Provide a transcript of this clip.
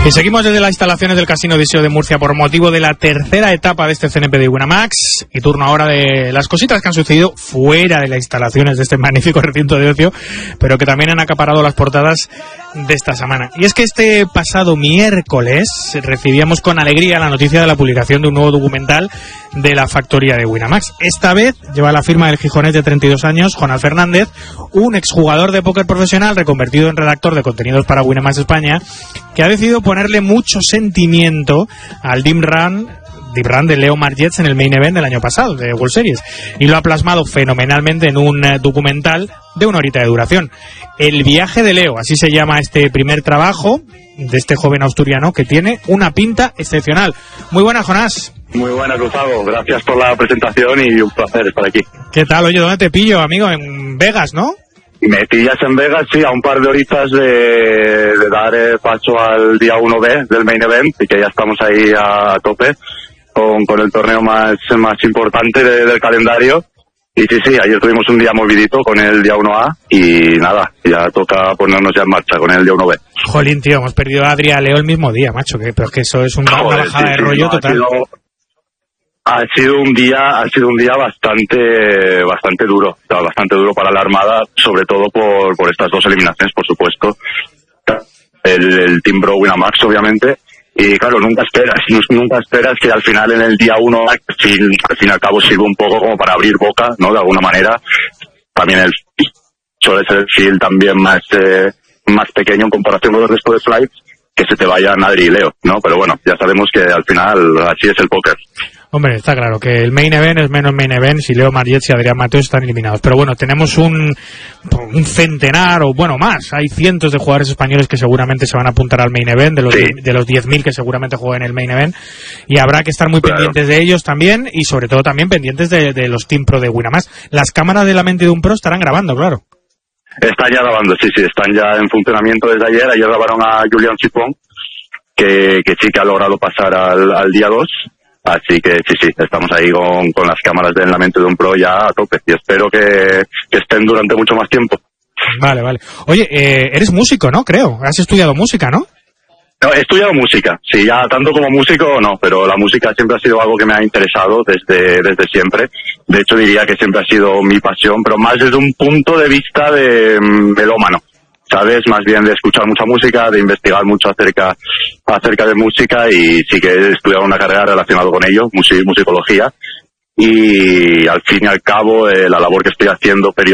Y seguimos desde las instalaciones del Casino Odiseo de Murcia por motivo de la tercera etapa de este CNP de Winamax, y turno ahora de las cositas que han sucedido fuera de las instalaciones de este magnífico recinto de ocio, pero que también han acaparado las portadas de esta semana. Y es que este pasado miércoles recibíamos con alegría la noticia de la publicación de un nuevo documental de la factoría de Winamax. Esta vez lleva la firma del gijonés de 32 años, Jonás Fernández, un exjugador de póker profesional reconvertido en redactor de contenidos para Winamax España, que ha decidido ponerle mucho sentimiento al Deep Run de Leo Margets en el Main Event del año pasado, de World Series, y lo ha plasmado fenomenalmente en un documental de 1 horita de duración. El viaje de Leo, así se llama este primer trabajo de este joven asturiano que tiene una pinta excepcional. Muy buenas, Jonás. Muy buenas, Gustavo. Gracias por la presentación y un placer estar aquí. ¿Qué tal? Oye, ¿dónde te pillo, amigo? En Vegas, ¿no? Me pillas en Vegas, sí, a un par de horitas de dar paso al día 1B del Main Event, y que ya estamos ahí a tope con el torneo más importante del calendario. Y sí, ayer tuvimos un día movidito con el día 1A y nada, ya toca ponernos ya en marcha con el día 1B. Jolín, tío, hemos perdido a Adri y a Leo el mismo día, macho, pero es que eso es una bajada de rollo total. Ha sido un día bastante duro, o sea, bastante duro para la Armada, sobre todo por estas dos eliminaciones, por supuesto. El Team Pro Winamax, obviamente. Y claro, nunca esperas que al final en el día 1, al fin y al cabo, sirve un poco como para abrir boca, ¿no? De alguna manera. También suele ser el field también más pequeño en comparación con el resto de flights, que se te vayan Adri y Leo, ¿no? Pero bueno, ya sabemos que al final así es el póker. Hombre, está claro que el Main Event es menos Main Event si Leo Margets y Adrián Mateos están eliminados. Pero bueno, tenemos un centenar o bueno más. Hay cientos de jugadores españoles que seguramente se van a apuntar al Main Event, de los 10.000 que seguramente jueguen el Main Event. Y habrá que estar muy pendientes de ellos también, y sobre todo también pendientes de los Team Pro de Winamax. Las cámaras de la mente de un pro estarán grabando, claro. Están ya grabando, sí, están ya en funcionamiento desde ayer. Ayer grabaron a Julián Chipón, que sí que ha logrado pasar al día 2. Así que sí, estamos ahí con las cámaras en la mente de un pro ya a tope, y espero que estén durante mucho más tiempo. Vale. Oye, eres músico, ¿no? Creo. Has estudiado música, ¿no? No, he estudiado música, sí, ya tanto como músico no, pero la música siempre ha sido algo que me ha interesado desde siempre. De hecho, diría que siempre ha sido mi pasión, pero más desde un punto de vista de melómano, ¿sabes? Más bien de escuchar mucha música, de investigar mucho acerca de música, y sí que he estudiado una carrera relacionada con ello, musicología, y al fin y al cabo la labor que estoy haciendo